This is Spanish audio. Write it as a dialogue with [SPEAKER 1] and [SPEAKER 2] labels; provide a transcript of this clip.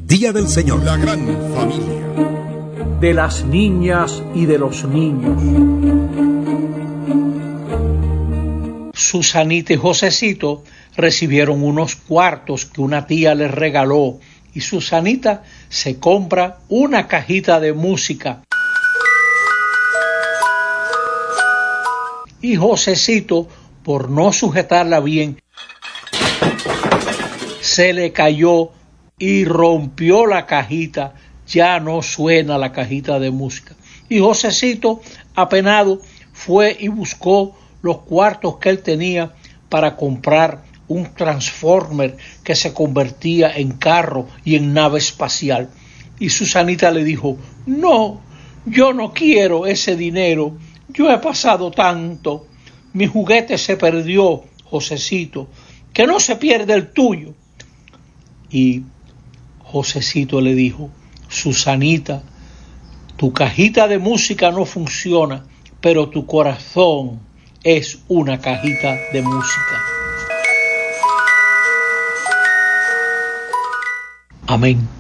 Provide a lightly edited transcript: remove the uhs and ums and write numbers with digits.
[SPEAKER 1] Día del Señor.
[SPEAKER 2] La gran familia.
[SPEAKER 3] De las niñas y de los niños. Susanita y Josecito recibieron unos cuartos que una tía les regaló y Susanita se compra una cajita de música. Y Josecito, por no sujetarla bien, se le cayó y rompió la cajita. Ya no suena la cajita de música. Y Josecito, apenado, fue y buscó los cuartos que él tenía para comprar un transformer que se convertía en carro y en nave espacial. Y Susanita le dijo: no, yo no quiero ese dinero, yo he pasado tanto, mi juguete se perdió, Josecito, que no se pierda el tuyo. Y Josecito le dijo: Susanita, tu cajita de música no funciona, pero tu corazón es una cajita de música. Amén.